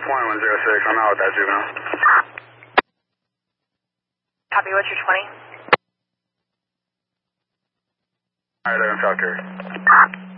2106, I'm out with that juvenile. Copy, what's your 20? Alright, there in South Carolina.